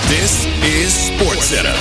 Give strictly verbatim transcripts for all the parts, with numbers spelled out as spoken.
This is SportsCenter.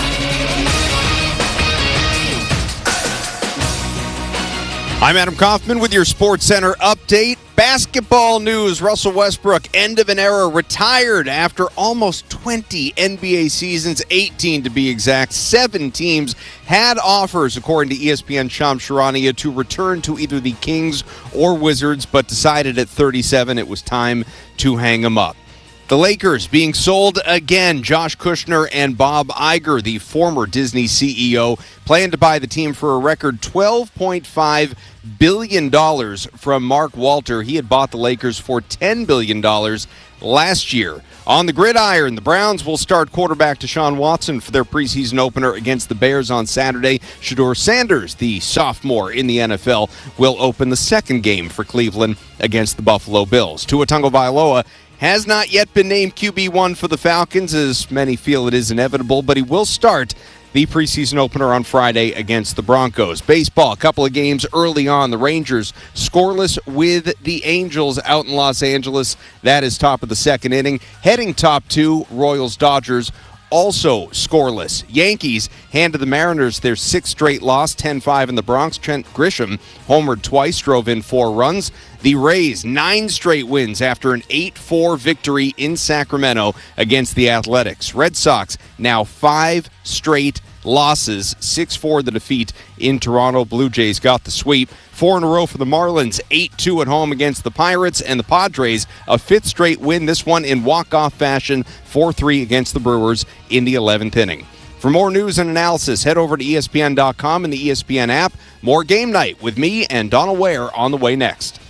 I'm Adam Kaufman with your SportsCenter update. Basketball news. Russell Westbrook, end of an era, retired after almost twenty N B A seasons, eighteen to be exact. Seven teams had offers, according to E S P N Shams Charania, to return to either the Kings or Wizards, but decided at thirty-seven it was time to hang him up. The Lakers being sold again. Josh Kushner and Bob Iger, the former Disney C E O, plan to buy the team for a record twelve point five billion dollars from Mark Walter. He had bought the Lakers for ten billion dollars last year. On the gridiron, the Browns will start quarterback Deshaun Watson for their preseason opener against the Bears on Saturday. Shedeur Sanders, the sophomore in the N F L, will open the second game for Cleveland against the Buffalo Bills. Tua Tagovailoa has not yet been named Q B one for the Falcons, as many feel it is inevitable, but he will start the preseason opener on Friday against the Broncos. Baseball, a couple of games early on. The Rangers scoreless with the Angels out in Los Angeles. That is top of the second inning. Heading top two, Royals-Dodgers, also scoreless. Yankees handed the Mariners their sixth straight loss, ten five in the Bronx. Trent Grisham homered twice, drove in four runs. The Rays, nine straight wins after an eight four victory in Sacramento against the Athletics. Red Sox, now five straight losses, six four the defeat in Toronto. Blue Jays got the sweep. Four in a row for the Marlins, eight two at home against the Pirates. And the Padres, a fifth straight win, this one in walk-off fashion, four three against the Brewers in the eleventh inning. For more news and analysis, head over to E S P N dot com and the E S P N app. More Game Night with me and Donald Ware on the way next.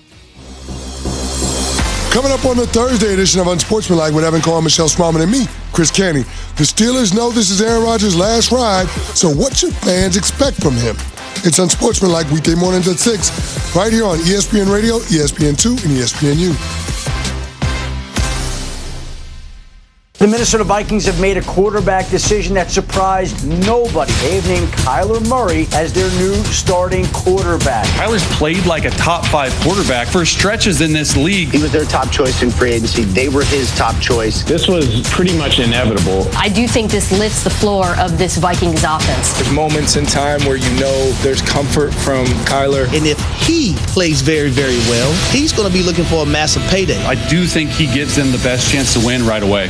Coming up on the Thursday edition of Unsportsmanlike with Evan Cohen, Michelle Smallman, and me, Chris Canty. The Steelers know this is Aaron Rodgers' last ride, so what should fans expect from him? It's Unsportsmanlike weekday mornings at six, right here on E S P N Radio, E S P N two, and E S P N U. The Minnesota Vikings have made a quarterback decision that surprised nobody. They've named Kyler Murray as their new starting quarterback. Kyler's played like a top five quarterback for stretches in this league. He was their top choice in free agency. They were his top choice. This was pretty much inevitable. I do think this lifts the floor of this Vikings offense. There's moments in time where you know there's comfort from Kyler. And if he plays very, very well, he's going to be looking for a massive payday. I do think he gives them the best chance to win right away.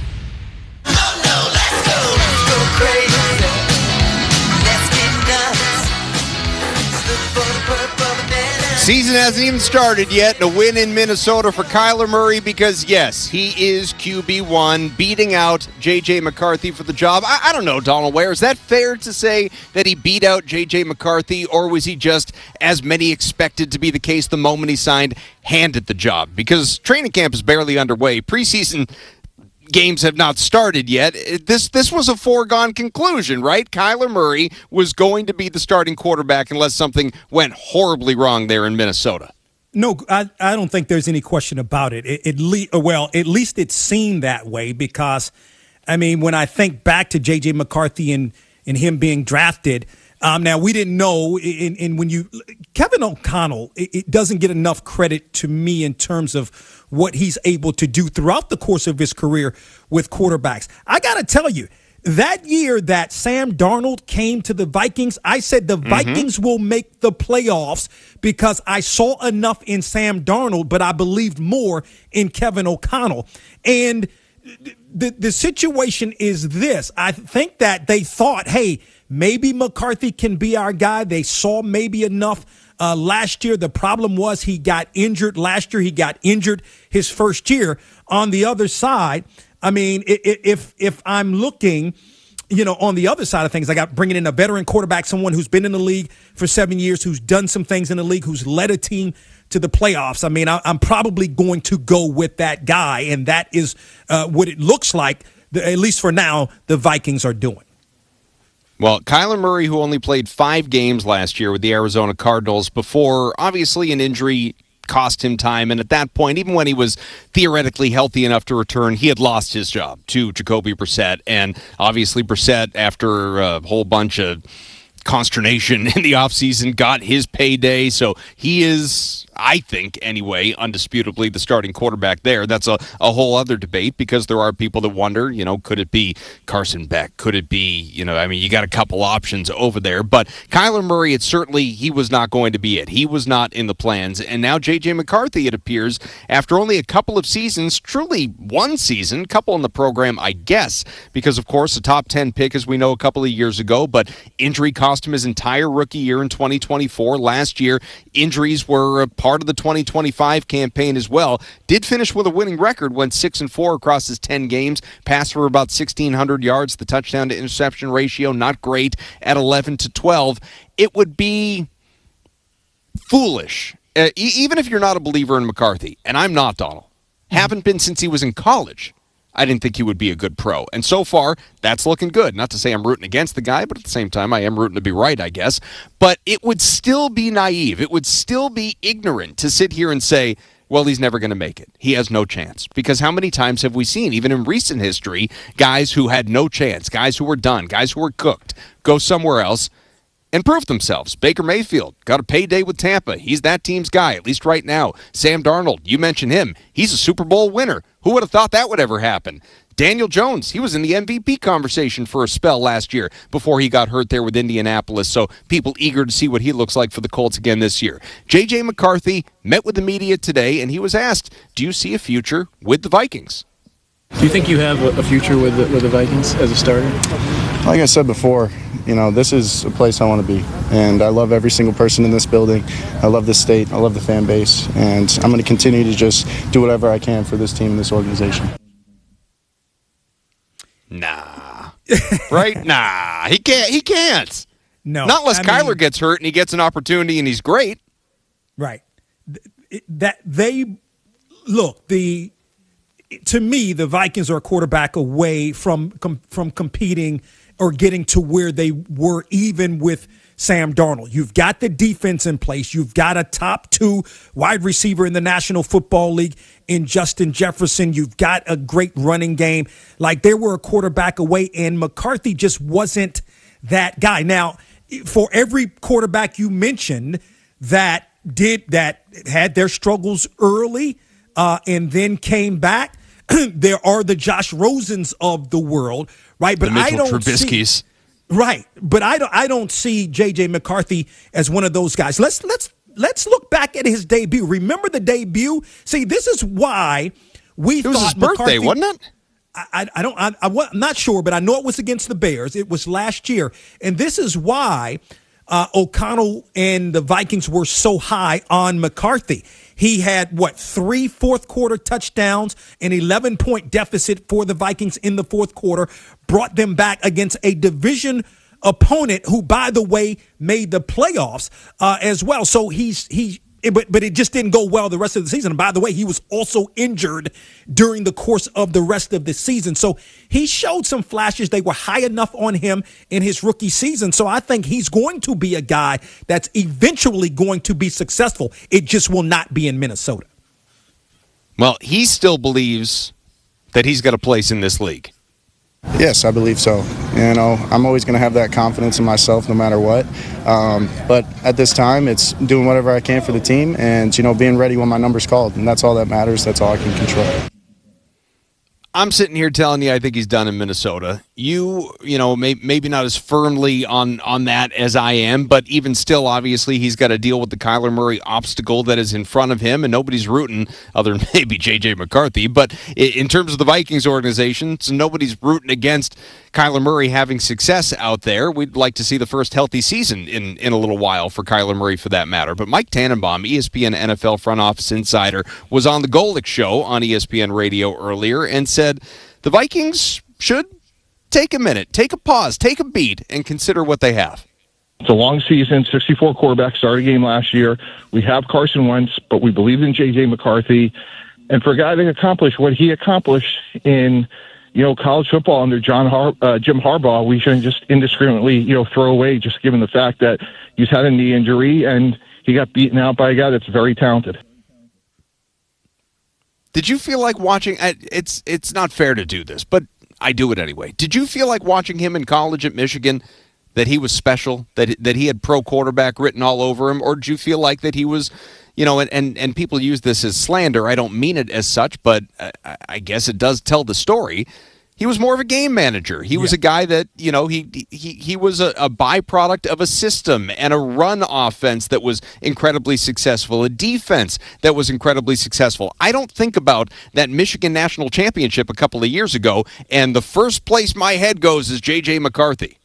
Season hasn't even started yet. A win in Minnesota for Kyler Murray because, yes, he is Q B one, beating out J J. McCarthy for the job. I, I don't know, Donald Ware. Is that fair to say that he beat out J J. McCarthy, or was he just, as many expected to be the case the moment he signed, handed the job? Because training camp is barely underway. Preseason games have not started yet. This this was a foregone conclusion, right? Kyler Murray was going to be the starting quarterback unless something went horribly wrong there in Minnesota. No, I, I don't think there's any question about it. It, it le- well, at least it seemed that way because, I mean, when I think back to J J. McCarthy and, and him being drafted, um, now we didn't know, and, and when you Kevin O'Connell, it, it doesn't get enough credit to me in terms of what he's able to do throughout the course of his career with quarterbacks. I got to tell you, that year that Sam Darnold came to the Vikings, I said the mm-hmm. Vikings will make the playoffs because I saw enough in Sam Darnold, but I believed more in Kevin O'Connell. And the, the situation is this. I think that they thought, hey, maybe McCarthy can be our guy. They saw maybe enough Uh, last year. The problem was he got injured. Last year he got injured his first year. On the other side, I mean, if if I'm looking, you know, on the other side of things, I got bringing in a veteran quarterback, someone who's been in the league for seven years, who's done some things in the league, who's led a team to the playoffs. I mean, I, I'm probably going to go with that guy, and that is uh, what it looks like, at least for now, the Vikings are doing. Well, Kyler Murray, who only played five games last year with the Arizona Cardinals before, obviously, an injury cost him time. And at that point, even when he was theoretically healthy enough to return, he had lost his job to Jacoby Brissett. And obviously, Brissett, after a whole bunch of consternation in the offseason, got his payday. So he is, I think anyway, undisputably the starting quarterback there. That's a, a whole other debate because there are people that wonder, you know, could it be Carson Beck? Could it be, you know, I mean, you got a couple options over there. But Kyler Murray, it certainly, he was not going to be it. He was not in the plans. And now J J McCarthy, it appears, after only a couple of seasons, truly one season, couple in the program, I guess, because, of course, a top ten pick, as we know, a couple of years ago, but injury cost him his entire rookie year in twenty twenty-four. Last year, injuries were a part of the twenty twenty-five campaign as well. Did finish with a winning record, went six and four across his ten games, passed for about sixteen hundred yards. The touchdown to interception ratio, not great at eleven to twelve. It would be foolish, uh, e- even if you're not a believer in McCarthy, and I'm not, Donald. Mm-hmm. Haven't been since he was in college. I didn't think he would be a good pro. And so far, that's looking good. Not to say I'm rooting against the guy, but at the same time, I am rooting to be right, I guess. But it would still be naive. It would still be ignorant to sit here and say, well, he's never going to make it. He has no chance. Because how many times have we seen, even in recent history, guys who had no chance, guys who were done, guys who were cooked, go somewhere else and prove themselves? Baker Mayfield got a payday with Tampa. He's that team's guy, at least right now. Sam Darnold, you mentioned him. He's a Super Bowl winner. Who would have thought that would ever happen? Daniel Jones, he was in the M V P conversation for a spell last year before he got hurt there with Indianapolis, so people eager to see what he looks like for the Colts again this year. J J McCarthy met with the media today, and he was asked, do you see a future with the Vikings? Do you think you have a future with the, with the Vikings as a starter? Like I said before, you know, this is a place I want to be, and I love every single person in this building. I love this state. I love the fan base, and I'm going to continue to just do whatever I can for this team and this organization. Nah. Right? Nah. He can't. He can't. No. Not unless I Kyler mean, gets hurt and he gets an opportunity and he's great. Right. That they look, the to me, the Vikings are a quarterback away from com, from competing or getting to where they were even with Sam Darnold. You've got the defense in place. You've got a top two wide receiver in the National Football League in Justin Jefferson. You've got a great running game. Like, they were a quarterback away, and McCarthy just wasn't that guy. Now, for every quarterback you mentioned that did that had their struggles early uh, and then came back, there are the Josh Rosens of the world, right? But the Mitchell I don't Trubisky's. see, right, but I don't I don't see J J McCarthy as one of those guys. Let's let's let's look back at his debut. Remember the debut? See, this is why we it thought was his McCarthy, birthday, wasn't it? I, I, I don't I, I, I'm not sure, but I know it was against the Bears. It was last year, and this is why uh, O'Connell and the Vikings were so high on McCarthy. He had, what, three fourth-quarter touchdowns, an eleven-point deficit for the Vikings in the fourth quarter, brought them back against a division opponent who, by the way, made the playoffs uh, as well. So he's he, but but it just didn't go well the rest of the season. And by the way, he was also injured during the course of the rest of the season. So he showed some flashes. They were high enough on him in his rookie season. So I think he's going to be a guy that's eventually going to be successful. It just will not be in Minnesota. Well, he still believes that he's got a place in this league. Yes, I believe so. You know, I'm always going to have that confidence in myself no matter what. Um, but at this time, it's doing whatever I can for the team and, you know, being ready when my number's called. And that's all that matters. That's all I can control. I'm sitting here telling you I think he's done in Minnesota. You, you know, may, maybe not as firmly on, on that as I am, but even still, obviously, he's got to deal with the Kyler Murray obstacle that is in front of him, and nobody's rooting, other than maybe J J McCarthy. But in terms of the Vikings organization, so nobody's rooting against Kyler Murray having success out there. We'd like to see the first healthy season in, in a little while for Kyler Murray, for that matter. But Mike Tannenbaum, E S P N N F L front office insider, was on the Golick Show on E S P N Radio earlier and said the Vikings should take a minute, take a pause, take a beat, and consider what they have. It's a long season, sixty-four quarterbacks started a game last year. We have Carson Wentz, but we believe in J J McCarthy. And for a guy to accomplish what he accomplished in, you know, college football under John Har- uh, Jim Harbaugh, we shouldn't just indiscriminately, you know, throw away, just given the fact that he's had a knee injury and he got beaten out by a guy that's very talented. Did you feel like watching, it's it's not fair to do this, but I do it anyway. Did you feel like watching him in college at Michigan that he was special, that that he had pro quarterback written all over him, or did you feel like that he was, you know, and, and, and people use this as slander. I don't mean it as such, but I, I guess it does tell the story. He was more of a game manager. He was yeah. a guy that, you know, he he he was a, a byproduct of a system and a run offense that was incredibly successful, a defense that was incredibly successful. I don't think about that Michigan National Championship a couple of years ago, and the first place my head goes is J J McCarthy.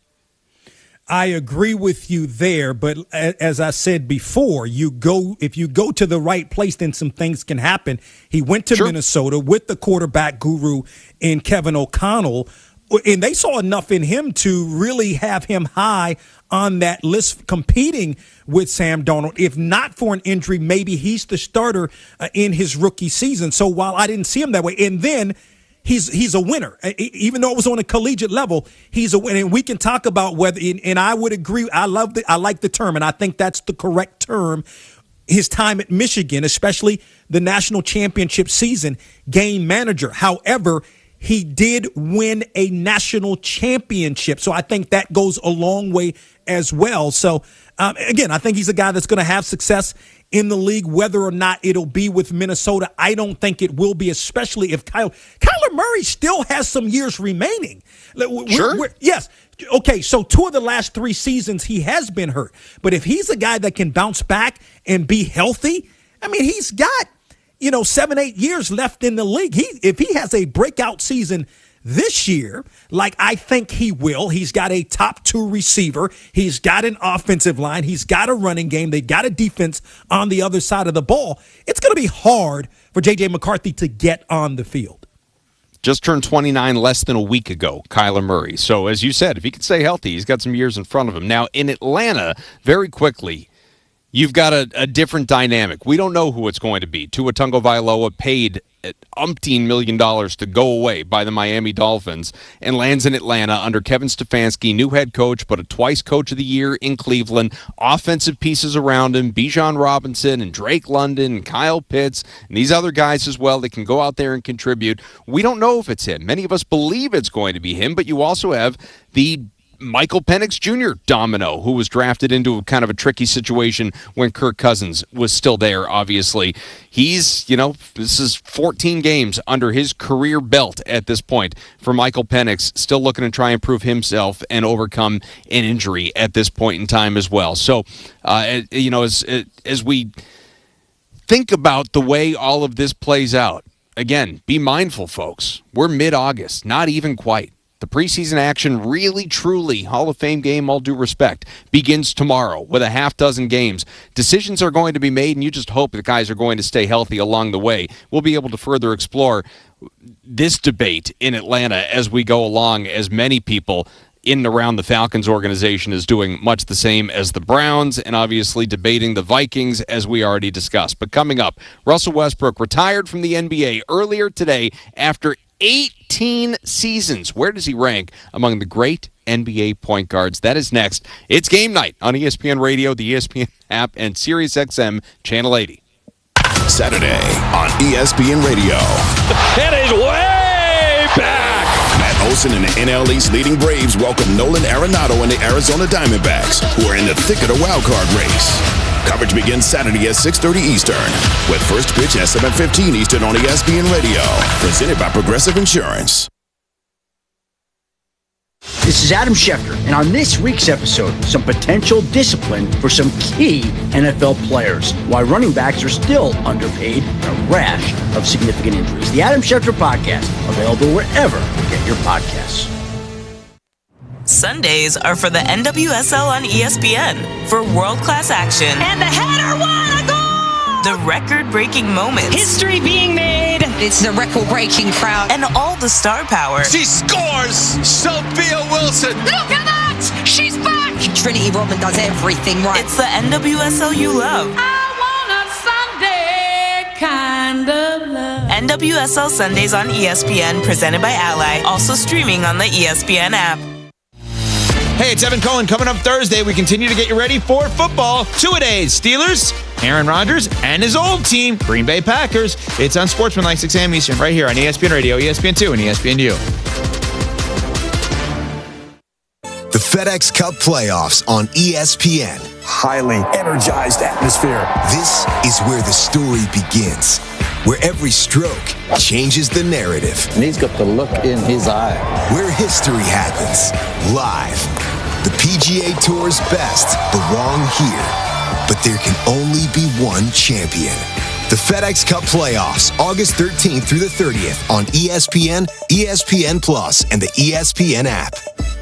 I agree with you there, but as I said before, you go if you go to the right place, then some things can happen. He went to sure. Minnesota with the quarterback guru in Kevin O'Connell, and they saw enough in him to really have him high on that list, competing with Sam Darnold. If not for an injury, maybe he's the starter uh, in his rookie season. So while I didn't see him that way, and then He's he's a winner. Even though it was on a collegiate level, he's a winner. And we can talk about whether, and I would agree, I love the, I like the term, and I think that's the correct term. His time at Michigan, especially the national championship season, game manager. However, he did win a national championship. So I think that goes a long way as well. So, um, again, I think he's a guy that's going to have success in the league. Whether or not it'll be with Minnesota, I don't think it will be, especially if Kyle, Kyler Murray still has some years remaining. We're, sure. We're, yes. Okay, so two of the last three seasons he has been hurt. But if he's a guy that can bounce back and be healthy, I mean, he's got, you know, seven, eight years left in the league. He If he has a breakout season this year, like I think he will, he's got a top two receiver. He's got an offensive line. He's got a running game. They've got a defense on the other side of the ball. It's going to be hard for J J McCarthy to get on the field. Just turned twenty-nine less than a week ago, Kyler Murray. So as you said, if he can stay healthy, he's got some years in front of him. Now in Atlanta, very quickly, you've got a, a different dynamic. We don't know who it's going to be. Tua Tagovailoa paid umpteen million dollars to go away by the Miami Dolphins and lands in Atlanta under Kevin Stefanski, new head coach, but a twice coach of the year in Cleveland. Offensive pieces around him, Bijan Robinson and Drake London and Kyle Pitts and these other guys as well that can go out there and contribute. We don't know if it's him. Many of us believe it's going to be him, but you also have the Michael Penix Junior domino, who was drafted into a kind of a tricky situation when Kirk Cousins was still there, obviously. He's, you know, this is fourteen games under his career belt at this point for Michael Penix, still looking to try and prove himself and overcome an injury at this point in time as well. So, uh, you know, as, as we think about the way all of this plays out, again, be mindful, folks. We're mid-August, not even quite. The preseason action, really, truly, Hall of Fame game, all due respect, begins tomorrow with a half dozen games. Decisions are going to be made, and you just hope the guys are going to stay healthy along the way. We'll be able to further explore this debate in Atlanta as we go along, as many people in and around the Falcons organization is doing much the same as the Browns, and obviously debating the Vikings, as we already discussed. But coming up, Russell Westbrook retired from the N B A earlier today after eighteen seasons. Where does he rank among the great N B A point guards? That is next. It's Game Night on E S P N Radio, the E S P N app, and Sirius X M Channel eighty. Saturday on E S P N Radio. It is way back. Matt Olson and the N L East leading Braves welcome Nolan Arenado and the Arizona Diamondbacks, who are in the thick of the wild card race. Coverage begins Saturday at six thirty Eastern, with first pitch at seven fifteen Eastern on E S P N Radio. Presented by Progressive Insurance. This is Adam Schefter, and on this week's episode, some potential discipline for some key N F L players, why running backs are still underpaid, and a rash of significant injuries. The Adam Schefter Podcast, available wherever you get your podcasts. Sundays are for the N W S L on E S P N for world-class action. And the header won a goal! The record-breaking moments. History being made. It's the record-breaking crowd. And all the star power. She scores! Sophia Wilson! Look at that! She's back! Trinity Rodman does everything right. It's the N W S L you love. I want a Sunday kind of love. N W S L Sundays on E S P N, presented by Ally. Also streaming on the E S P N app. Hey, it's Evan Cohen. Coming up Thursday, we continue to get you ready for football. Two-a-days. Steelers, Aaron Rodgers, and his old team, Green Bay Packers. It's on Sportsmanlike, six a.m. Eastern, right here on E S P N Radio, E S P N two, and E S P N U. the FedEx Cup playoffs on E S P N. Highly energized atmosphere. This is where the story begins, where every stroke changes the narrative. And he's got the look in his eye. Where history happens, live. The P G A Tour's best belong here, but there can only be one champion. The FedEx Cup playoffs, August thirteenth through the thirtieth on E S P N, E S P N Plus, and the E S P N app.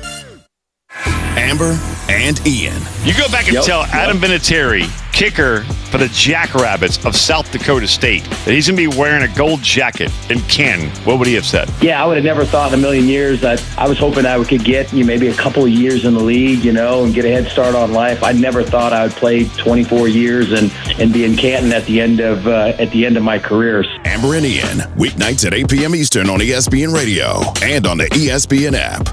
Amber and Ian. You go back and yep, tell Adam yep. Vinatieri, kicker for the Jackrabbits of South Dakota State, that he's going to be wearing a gold jacket in Canton. What would he have said? Yeah, I would have never thought in a million years that I was hoping I could get you know, maybe a couple of years in the league, you know, and get a head start on life. I never thought I would play twenty-four years and, and be in Canton at the end of uh, at the end of my career. Amber and Ian, weeknights at eight p.m. Eastern on E S P N Radio and on the E S P N app.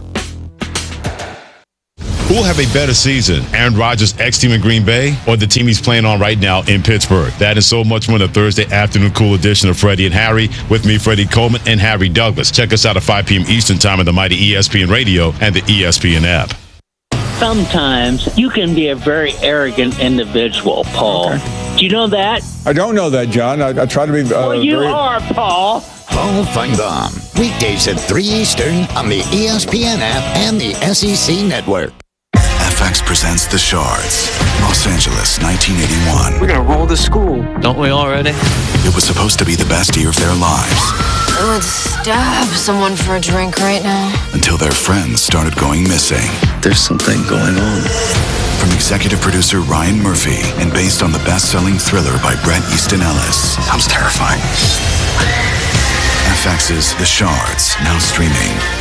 Who will have a better season, Aaron Rodgers' ex-team in Green Bay or the team he's playing on right now in Pittsburgh? That and so much more in the Thursday afternoon cool edition of Freddie and Harry. With me, Freddie Coleman and Harry Douglas. Check us out at five p.m. Eastern time on the mighty E S P N Radio and the E S P N app. Sometimes you can be a very arrogant individual, Paul. Okay. Do you know that? I don't know that, John. I, I try to be... Uh, well, you very... are, Paul. Paul Feinbaum. Weekdays at three Eastern on the E S P N app and the S E C Network. F X presents The Shards, Los Angeles, nineteen eighty-one. We're going to roll the school, don't we already? It was supposed to be the best year of their lives. I would stab someone for a drink right now. Until their friends started going missing. There's something going on. From executive producer Ryan Murphy and based on the best-selling thriller by Bret Easton Ellis. Sounds terrifying. F X's The Shards, now streaming.